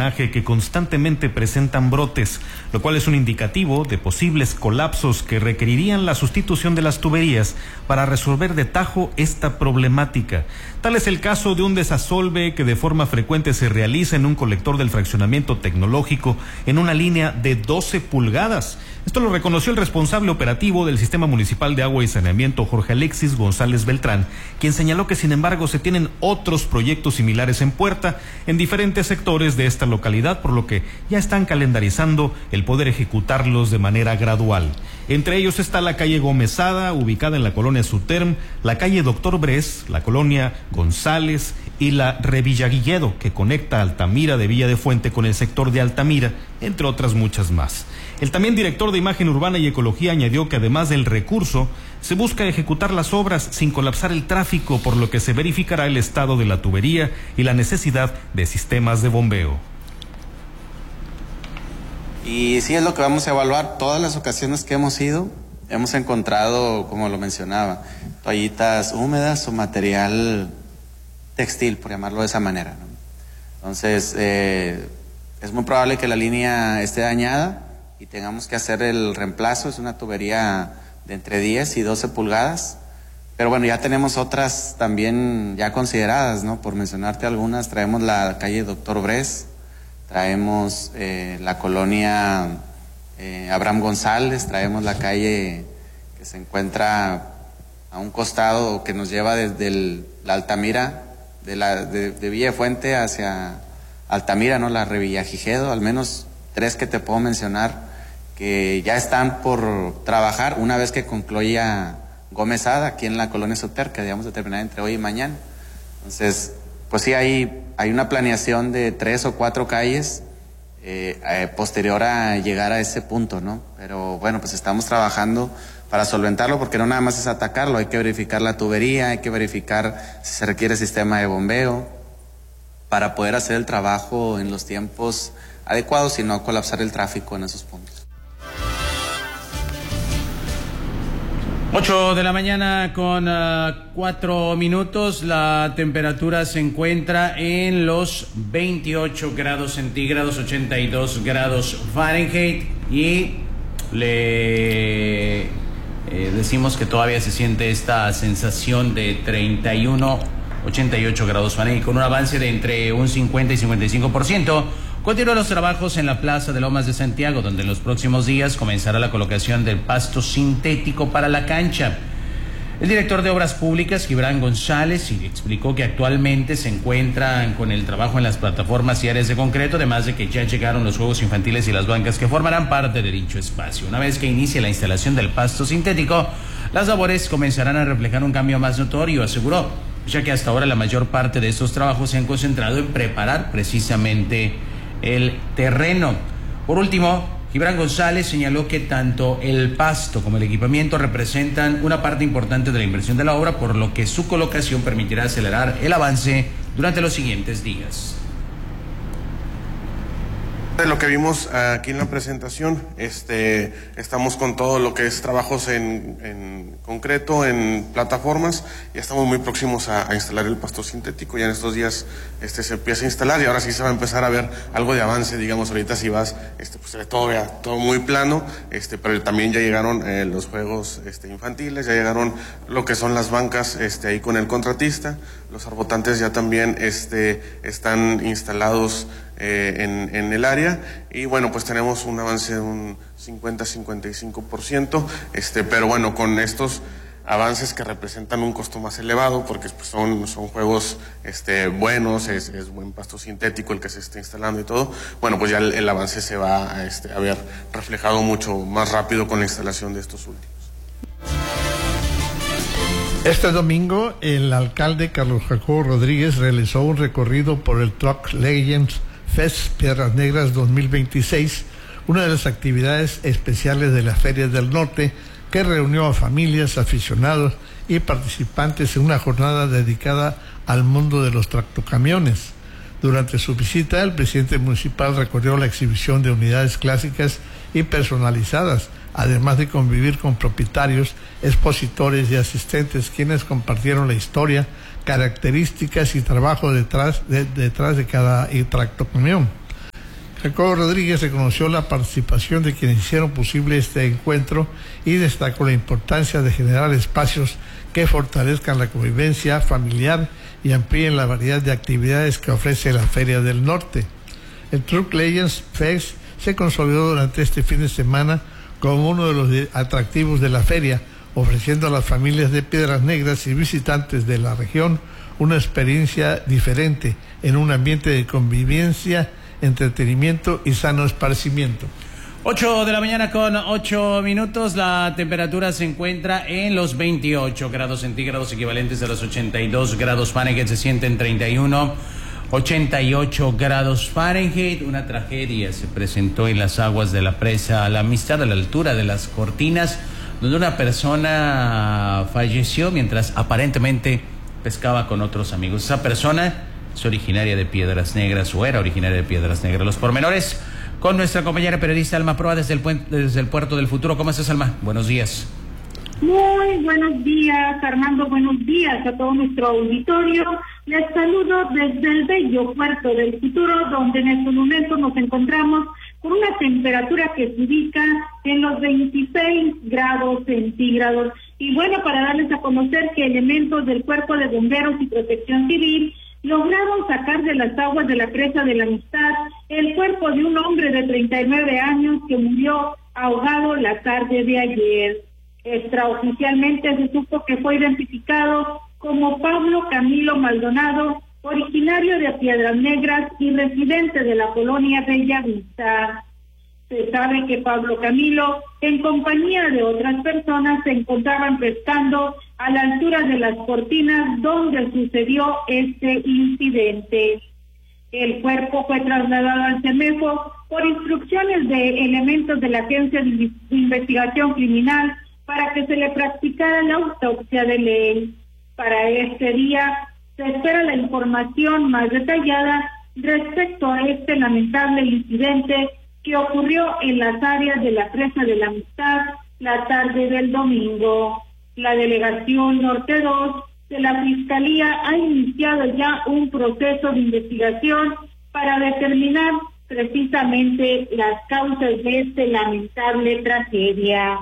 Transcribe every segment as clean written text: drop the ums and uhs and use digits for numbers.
drenaje que constantemente presentan brotes, lo cual es un indicativo de posibles colapsos que requerirían la sustitución de las tuberías para resolver de tajo esta problemática. Tal es el caso de un desasolve que de forma frecuente se realiza en un colector del fraccionamiento tecnológico en una línea de 12 pulgadas. Esto lo reconoció el responsable operativo del Sistema Municipal de Agua y Saneamiento, Jorge Alexis González Beltrán, quien señaló que sin embargo se tienen otros proyectos similares en puerta en diferentes sectores de esta localidad, por lo que ya están calendarizando el poder ejecutarlos de manera gradual. Entre ellos está la calle Gómezada, ubicada en la colonia Suterm, la calle Doctor Bres, la colonia González y la Revillaguilledo, que conecta Altamira de Villa de Fuente con el sector de Altamira, entre otras muchas más. El también director de Imagen Urbana y Ecología añadió que además del recurso, se busca ejecutar las obras sin colapsar el tráfico, por lo que se verificará el estado de la tubería y la necesidad de sistemas de bombeo. Y sí, es lo que vamos a evaluar. Todas las ocasiones que hemos ido, hemos encontrado, como lo mencionaba, toallitas húmedas o material textil, por llamarlo de esa manera, ¿no? Entonces, es muy probable que la línea esté dañada y tengamos que hacer el reemplazo. Es una tubería de entre 10 y 12 pulgadas, pero bueno, ya tenemos otras también ya consideradas, ¿no? Por mencionarte algunas, traemos la calle Doctor Bres, traemos la colonia Abraham González, traemos la calle que se encuentra a un costado que nos lleva desde la Altamira, de Villa de Fuente hacia Altamira, ¿no? La Revillagigedo, al menos 3 que te puedo mencionar que ya están por trabajar una vez que concluya Gómezada aquí en la colonia Suter, que debemos de terminar entre hoy y mañana. Entonces, pues sí, hay una planeación de 3 o 4 calles posterior a llegar a ese punto, ¿no? Pero bueno, pues estamos trabajando para solventarlo, porque no nada más es atacarlo, hay que verificar la tubería, hay que verificar si se requiere sistema de bombeo para poder hacer el trabajo en los tiempos adecuados y no colapsar el tráfico en esos puntos. 8 de la mañana con 4 minutos. La temperatura se encuentra en los 28 grados centígrados, 82 grados Fahrenheit, y le decimos que todavía se siente esta sensación de 31, 88 grados Fahrenheit, con un avance de entre un 50 y 55%. Continúan los trabajos en la Plaza de Lomas de Santiago, donde en los próximos días comenzará la colocación del pasto sintético para la cancha. El director de Obras Públicas, Gibran González, explicó que actualmente se encuentran con el trabajo en las plataformas y áreas de concreto, además de que ya llegaron los juegos infantiles y las bancas que formarán parte de dicho espacio. Una vez que inicie la instalación del pasto sintético, las labores comenzarán a reflejar un cambio más notorio, aseguró, ya que hasta ahora la mayor parte de estos trabajos se han concentrado en preparar precisamente el terreno. Por último, Gibran González señaló que tanto el pasto como el equipamiento representan una parte importante de la inversión de la obra, por lo que su colocación permitirá acelerar el avance durante los siguientes días. De lo que vimos aquí en la presentación, estamos con todo lo que es trabajos en concreto, en plataformas. Ya estamos muy próximos a instalar el pasto sintético. Ya en estos días se empieza a instalar y ahora sí se va a empezar a ver algo de avance. Digamos, ahorita si vas, pues se ve todo muy plano, pero también ya llegaron los juegos infantiles, ya llegaron lo que son las bancas ahí con el contratista. Los arbotantes ya también están instalados en el área, y bueno, pues tenemos un avance de un 50-55%, pero bueno, con estos avances que representan un costo más elevado, porque pues son juegos buenos, es buen pasto sintético el que se está instalando y todo, bueno, pues ya el avance se va a ver reflejado mucho más rápido con la instalación de estos últimos. Este domingo, el alcalde Carlos Jacobo Rodríguez realizó un recorrido por el Truck Legends Fest Piedras Negras 2026, una de las actividades especiales de la Feria del Norte, que reunió a familias, aficionados y participantes en una jornada dedicada al mundo de los tractocamiones. Durante su visita, el presidente municipal recorrió la exhibición de unidades clásicas y personalizadas, además de convivir con propietarios, expositores y asistentes, quienes compartieron la historia, características y trabajo detrás de cada tractocamión. Jacobo Rodríguez reconoció la participación de quienes hicieron posible este encuentro y destacó la importancia de generar espacios que fortalezcan la convivencia familiar y amplíen la variedad de actividades que ofrece la Feria del Norte. El Truck Legends Fest se consolidó durante este fin de semana como uno de los atractivos de la feria, ofreciendo a las familias de Piedras Negras y visitantes de la región una experiencia diferente en un ambiente de convivencia, entretenimiento y sano esparcimiento. 8 de la mañana con 8 minutos, la temperatura se encuentra en los 28 grados centígrados, equivalentes a los 82 grados Fahrenheit, se sienten 88 grados Fahrenheit. Una tragedia se presentó en las aguas de la presa La Amistad, a la altura de Las Cortinas, donde una persona falleció mientras aparentemente pescaba con otros amigos. Esa persona es originaria de Piedras Negras, o era originaria de Piedras Negras. Los pormenores con nuestra compañera periodista Alma Proa desde el Puerto del Futuro. ¿Cómo estás, Alma? Buenos días. Muy buenos días, Armando. Buenos días a todo nuestro auditorio. Les saludo desde el bello Puerto del Futuro, donde en este momento nos encontramos con una temperatura que se ubica en los 26 grados centígrados. Y bueno, para darles a conocer que elementos del Cuerpo de Bomberos y Protección Civil lograron sacar de las aguas de la presa de La Amistad el cuerpo de un hombre de 39 años que murió ahogado la tarde de ayer. Extraoficialmente se supo que fue identificado como Pablo Camilo Maldonado, originario de Piedras Negras y residente de la colonia Bella Vista. Se sabe que Pablo Camilo, en compañía de otras personas, se encontraban pescando a la altura de Las Cortinas, donde sucedió este incidente. El cuerpo fue trasladado al CEMEFO por instrucciones de elementos de la Agencia de Investigación Criminal para que se le practicara la autopsia de ley. Para este día se espera la información más detallada respecto a este lamentable incidente que ocurrió en las áreas de la presa de La Amistad la tarde del domingo. La Delegación Norte 2 de la Fiscalía ha iniciado ya un proceso de investigación para determinar precisamente las causas de esta lamentable tragedia.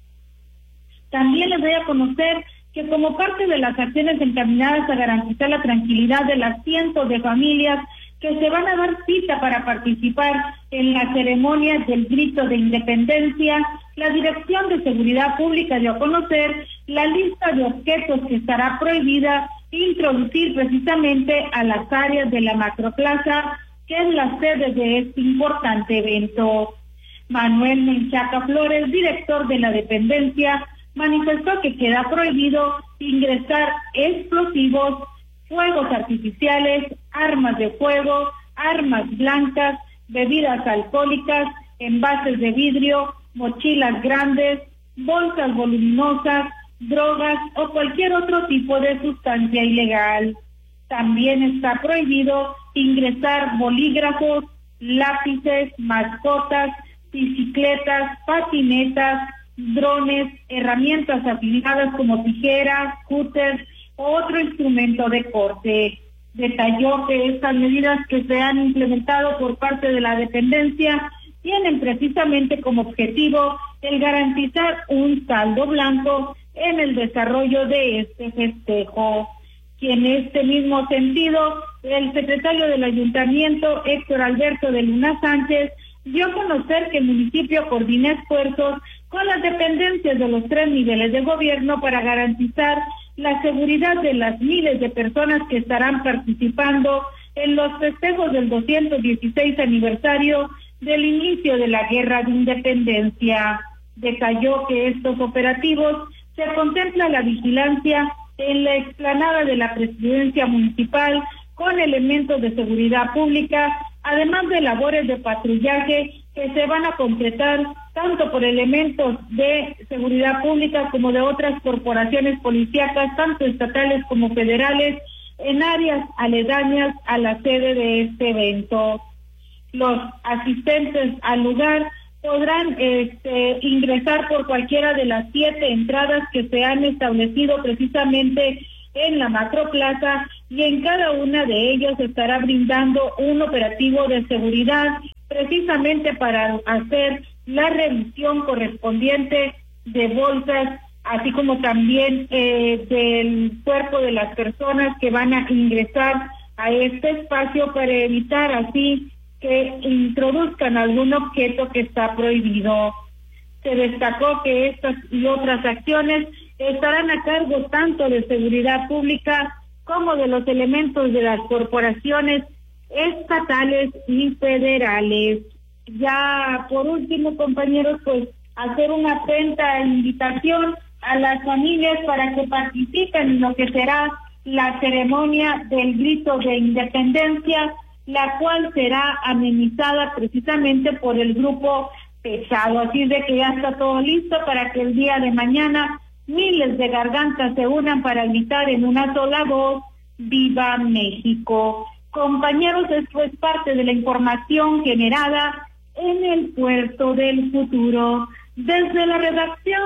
También les doy a conocer que como parte de las acciones encaminadas a garantizar la tranquilidad de las cientos de familias que se van a dar cita para participar en la ceremonia del Grito de Independencia, la Dirección de Seguridad Pública dio a conocer la lista de objetos que estará prohibida introducir precisamente a las áreas de la Macroplaza, que es la sede de este importante evento. Manuel Menchaca Flores, director de la dependencia, manifestó que queda prohibido ingresar explosivos, fuegos artificiales, armas de fuego, armas blancas, bebidas alcohólicas, envases de vidrio, mochilas grandes, bolsas voluminosas, drogas o cualquier otro tipo de sustancia ilegal. También está prohibido ingresar bolígrafos, lápices, mascotas, bicicletas, patinetas, drones, herramientas afiladas como tijeras, cúters o otro instrumento de corte. Detalló que estas medidas que se han implementado por parte de la dependencia tienen precisamente como objetivo el garantizar un saldo blanco en el desarrollo de este festejo. Y en este mismo sentido, el secretario del Ayuntamiento, Héctor Alberto de Luna Sánchez, dio a conocer que el municipio coordina esfuerzos con las dependencias de los 3 niveles de gobierno para garantizar la seguridad de las miles de personas que estarán participando en los festejos del 216 aniversario del inicio de la Guerra de Independencia. Detalló que estos operativos se contempla la vigilancia en la explanada de la Presidencia Municipal con elementos de seguridad pública, además de labores de patrullaje que se van a completar tanto por elementos de seguridad pública como de otras corporaciones policíacas, tanto estatales como federales, en áreas aledañas a la sede de este evento. Los asistentes al lugar podrán ingresar por cualquiera de las 7 entradas que se han establecido precisamente en la Macroplaza, y en cada una de ellas estará brindando un operativo de seguridad precisamente para hacer la revisión correspondiente de bolsas, así como también del cuerpo de las personas que van a ingresar a este espacio, para evitar así que introduzcan algún objeto que está prohibido. Se destacó que estas y otras acciones estarán a cargo tanto de seguridad pública como de los elementos de las corporaciones estatales y federales. Ya por último, compañeros, pues hacer una atenta invitación a las familias para que participen en lo que será la ceremonia del grito de independencia, la cual será amenizada precisamente por el grupo Pesado. Así de que ya está todo listo para que el día de mañana miles de gargantas se unan para gritar en una sola voz: ¡Viva México! Compañeros, esto es parte de la información generada en el Puerto del Futuro. Desde la redacción